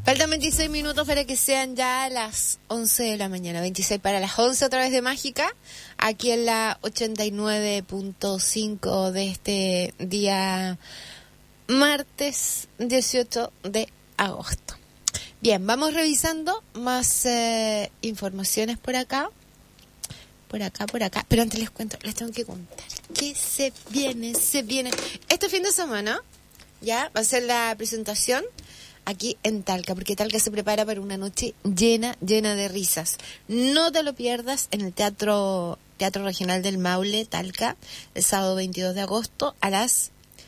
Faltan 26 minutos para que sean ya las 11 de la mañana. 26 para las 11 otra vez de Mágica. Aquí en la 89.5 de este día martes 18 de agosto. Bien, vamos revisando más informaciones por acá. Por acá. Pero antes les cuento, les tengo que contar que se viene. Este fin de semana ya va a ser la presentación aquí en Talca, porque Talca se prepara para una noche llena de risas. No te lo pierdas en el Teatro Regional del Maule, Talca, el sábado 22 de agosto a las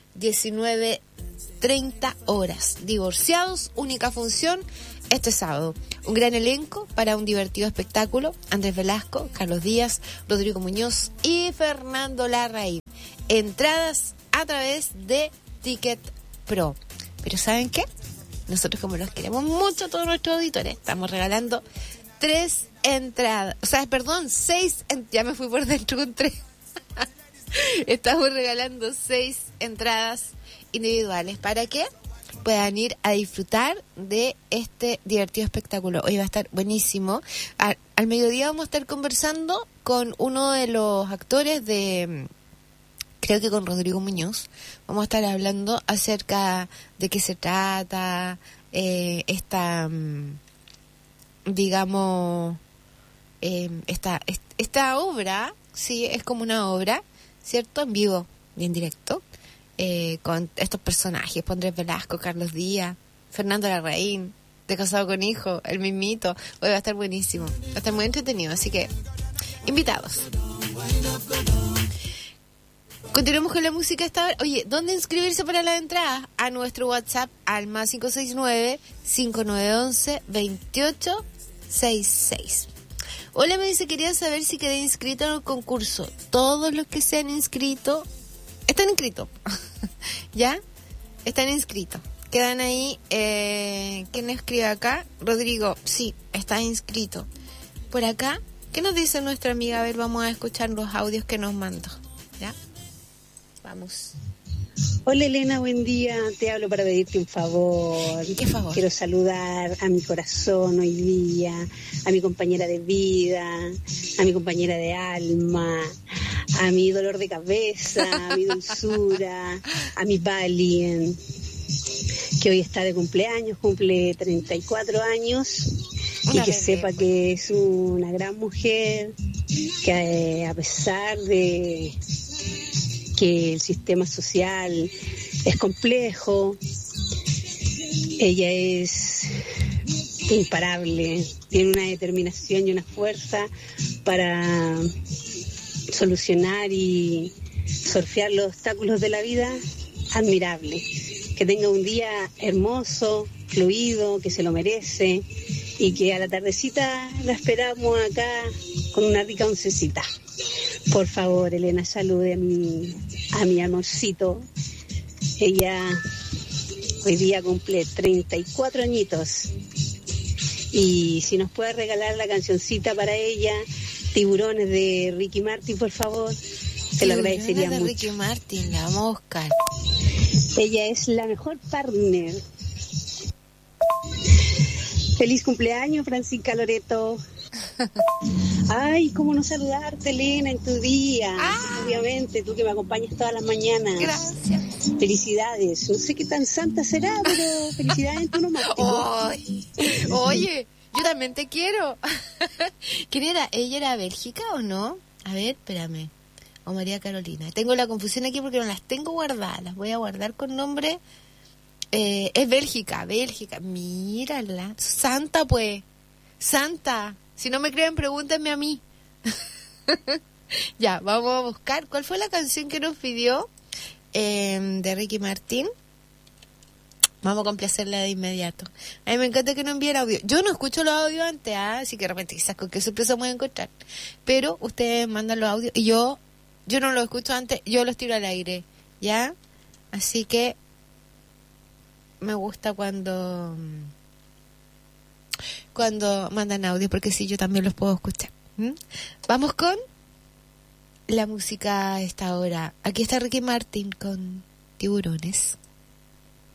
19:30 horas. Divorciados, única función este sábado. Un gran elenco para un divertido espectáculo. Andrés Velasco, Carlos Díaz, Rodrigo Muñoz y Fernando Larraín. Entradas a través de Ticket Pro. Pero ¿saben qué? Nosotros, como los queremos mucho, todos nuestros auditores, estamos regalando 6 entradas. Ya me fui por dentro con 3. Estamos regalando 6 entradas individuales para que puedan ir a disfrutar de este divertido espectáculo. Hoy va a estar buenísimo. Al mediodía vamos a estar conversando con uno de los actores creo que con Rodrigo Muñoz. Vamos a estar hablando acerca de qué se trata esta obra. Sí, es como una obra, ¿cierto? En vivo, bien directo, con estos personajes, Andrés Velasco, Carlos Díaz, Fernando Larraín, de Casado con Hijo, el mismito. Hoy va a estar buenísimo, va a estar muy entretenido, así que invitados. Continuamos con la música esta hora. Oye, ¿dónde inscribirse para la entrada? A nuestro WhatsApp al más 569-5911-2866. Hola, me dice, quería saber si quedé inscrito en el concurso. Todos los que se han inscrito, están inscritos. ¿Ya? Están inscritos. Quedan ahí, ¿quién escribe acá? Rodrigo, sí, está inscrito. Por acá, ¿qué nos dice nuestra amiga? A ver, vamos a escuchar los audios que nos mandó. ¿Ya? Vamos. Hola Elena, buen día. Te hablo para pedirte un favor. ¿Qué favor? Quiero saludar a mi corazón hoy día, a mi compañera de vida, a mi compañera de alma, a mi dolor de cabeza, a mi dulzura, a mi Valien, que hoy está de cumpleaños, cumple 34 años. Y que sepa que es una gran mujer, que a pesar de que el sistema social es complejo, ella es imparable, tiene una determinación y una fuerza para solucionar y surfear los obstáculos de la vida admirable. Que tenga un día hermoso, fluido, que se lo merece, y que a la tardecita la esperamos acá con una rica oncecita. Por favor, Elena, salude a mi amorcito. Ella hoy día cumple 34 añitos. Y si nos puede regalar la cancioncita para ella, Tiburones de Ricky Martin, por favor, te lo agradecería mucho. Ricky Martin, la vamos a buscar. Ella es la mejor partner. Feliz cumpleaños, Francisca Loreto. Ay, cómo no saludarte, Elena, en tu día. Obviamente, tú que me acompañas todas las mañanas. Gracias. Felicidades. No sé qué tan santa será, pero felicidades en tu nomástico. Oye, yo también te quiero. ¿Quién era? ¿Ella era Bélgica o no? A ver, espérame. O María Carolina. Tengo la confusión aquí porque no las tengo guardadas. Las voy a guardar con nombre. Es Bélgica. Mírala. Santa, pues. Santa. Si no me creen, pregúntenme a mí. Ya, vamos a buscar. ¿Cuál fue la canción que nos pidió de Ricky Martin? Vamos a complacerla de inmediato. A mí me encanta que nos envíen audio. Yo no escucho los audios antes, así que de repente quizás con qué sorpresa voy a encontrar. Pero ustedes mandan los audios y yo no los escucho antes, yo los tiro al aire, ¿ya? Así que me gusta cuando mandan audio, porque sí, yo también los puedo escuchar. Vamos con la música a esta hora. Aquí está Ricky Martin con Tiburones.